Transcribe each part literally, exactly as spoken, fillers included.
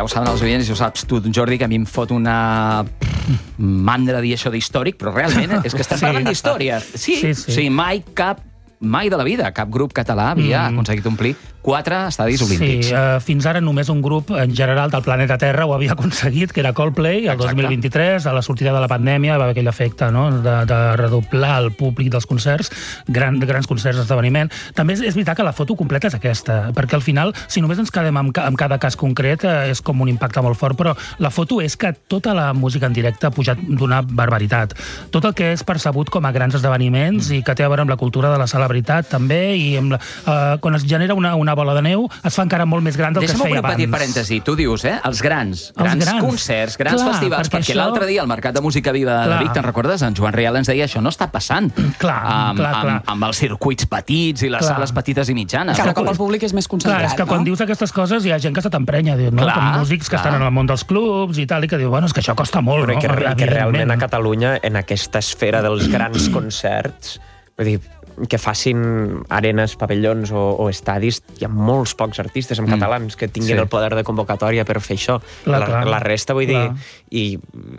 ja ho saben els oients, ja ho saps tu, Jordi, que a mi em fot una mandra dir això d'històric, però realment és que estem Sí. parlant d'història. Sí, Sí, sí. sí, mai cap, mai de la vida, cap grup català havia Mm. aconseguit omplir quatre estadis olímpics. Sí, uh, fins ara només un grup en general del planeta Terra ho havia aconseguit, que era Coldplay, el Exacte. dos mil vint-i-tres, a la sortida de la pandèmia va haver aquell efecte, no?, de, de redoblar el públic dels concerts, gran, grans concerts d'esdeveniment. També és, és veritat que la foto completa és aquesta, perquè al final, si només ens quedem amb, ca- amb cada cas concret, eh, és com un impacte molt fort, però la foto és que tota la música en directe ha pujat d'una barbaritat. Tot el que és percebut com a grans esdeveniments i que té a veure amb la cultura de la celebritat també, i amb la, eh, quan es genera una, una bola de neu, es fa encara molt més gran del que es Deixa'm feia obrir un petit abans. parèntesi. Tu dius, eh? Els grans, grans, grans. concerts, grans Clar, festivals, perquè perquè això- l'altre dia al Mercat de Música Viva de Clar. Vic, te'n recordes? En Joan Rial ens deia, això no està passant. Clar, amb, clar, amb, clar. amb els circuits petits i les Clar. sales petites i mitjanes. Cada cop el públic és més concentrat, Clar, és que quan no? dius aquestes coses hi ha gent que se t'emprenya, diu, no? Clar, Com músics que clar. estan en el món dels clubs i tal, i que diu, bueno, és que això costa molt, Però no? que, que Evidentment. realment a Catalunya, en aquesta esfera dels grans concerts, vull dir, que facin arenes, pavellons o, o estadis, hi ha molts pocs artistes en Mm. catalans que tinguin Sí. el poder de convocatòria per fer això. Clar, la, clar. la resta, vull Clar. dir, i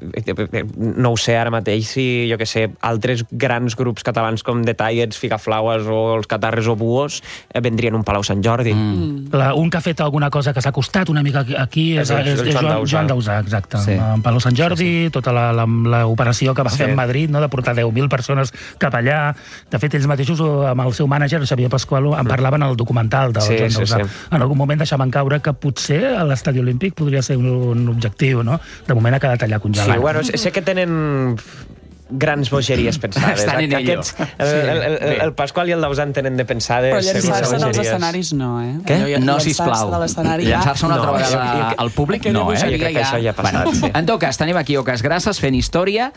no ho sé ara mateix si, jo que sé, altres grans grups catalans com The Tiets, Figaflaues o els Catarres o Buos eh, vendrien a un Palau Sant Jordi. Mm. Clar, un que ha fet alguna cosa que s'ha costat una mica aquí és, És el- és, el és Joan Joan, Dausà. Joan Dausà, exacte. Sí. En Palau Sant Jordi, tota la- la- l'operació que va Sí. fer en Madrid, no?, de portar deu mil persones cap allà. De fet, ells mateixos, eh, amb el seu mànager, Xavier Pasqual, en parlaven al documental del Sí, Joan sí, Dausà. sí. En algun moment deixaven caure que potser a l'estadi olímpic podria ser un, un objectiu, no? De moment ha quedat allà Sí, congelat. bueno, sé sé que tenen grans bogeries pensades. Estan en ello. Aquests, el, el, el, el, el Pasqual i el Dausà en tenen de pensades. Però llançar-se segons dels bogeries. escenaris no, eh? Què? Allò, No, llançar-se sisplau. de l'escenari ja... Llançar-se una altra No, vegada jo- jo- al públic, aquella no, eh? Jo crec que ja. això ja ha passat, sí. En tot cas, tenim aquí Oques Grasses fent història.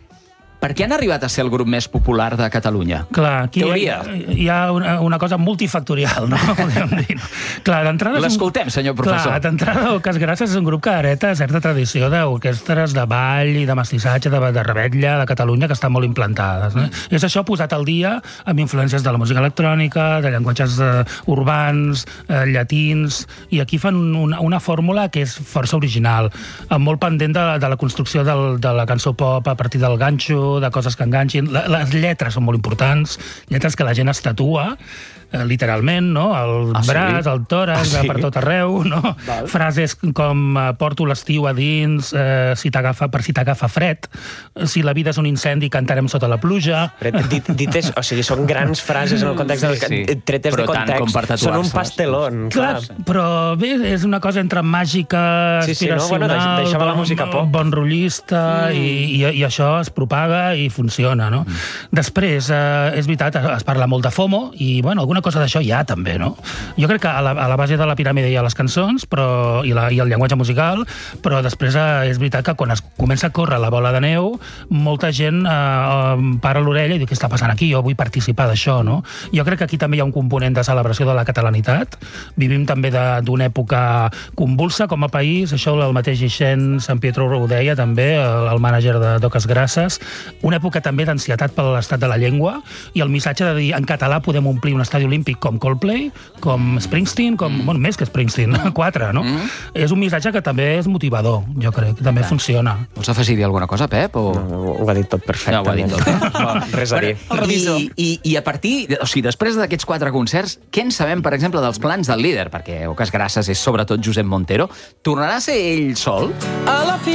Per què han arribat a ser el grup més popular de Catalunya? Clar, aquí Teoria. hi ha, hi ha una, una cosa multifactorial, no? Podríem dir. No? Clar, d'entrada... és un- L'escoltem, senyor professor. Clar, d'entrada, Oques Grasses és un grup que hereta certa tradició d'orquestres de ball i de mestissatge, de, de rebetlla de Catalunya, que estan molt implantades. No? És això posat al dia amb influències de la música electrònica, de llenguatges eh, urbans, eh, llatins, i aquí fan una, una fórmula que és força original, eh, molt pendent de, de la construcció del, de la cançó pop a partir del ganxo, de coses que enganxin. La, les lletres són molt importants, lletres que la gent es tatua, eh, literalment, no? El Ah, sí? braç, el tòrax, Ah, sí? ah, per tot arreu, no? Val. Frases com eh, porto l'estiu a dins, eh, si t'agafa per si t'agafa fred, si la vida és un incendi, cantarem sota la pluja. Però dit, dites, o sigui, són grans frases en el context Sí, del, sí. tretes Però de tant com per context. Són un tatuar-se-les. pastelón, Clar, clar. però bé, és una cosa entre màgica, Sí, sí, no? aspiracional, Bueno, d'aix- d'això va la música pop. bon rotllista, mm. i, i, i això es propaga i funciona, no? Mm. Després, eh, és veritat, es parla molt de FOMO, i, bueno, alguna cosa d'això hi ha, també, no? Jo crec que a la, a la base de la piràmide hi ha les cançons però, i, la, i el llenguatge musical, però després eh, és veritat que quan es comença a córrer la bola de neu, molta gent eh, eh, para l'orella i diu, què està passant aquí? Jo vull participar d'això, no? Jo crec que aquí també hi ha un component de celebració de la catalanitat. Vivim també de- d'una època convulsa com a país, això el mateix Ixen Sant Pietro ho deia també, el, el mànager de d'Oques Grasses, una època també d'ansietat per l'estat de la llengua i el missatge de dir en català podem omplir un estadi olímpic com Coldplay, com Springsteen, com, mm. bueno, més que Springsteen, quatre, no? Mm. És un missatge que també és motivador, jo crec, que també Clar. funciona. Vols afegir-hi alguna cosa, Pep? O... No, ho ha dit tot No, perfectament. ho ha dit tot. eh? Res a dir. El revisor. I, i, I a partir, o sigui, després d'aquests quatre concerts, què en sabem, per exemple, dels plans del líder? Perquè Oques Grasses és sobretot Josep Montero. Tornarà a ser ell sol? A la fi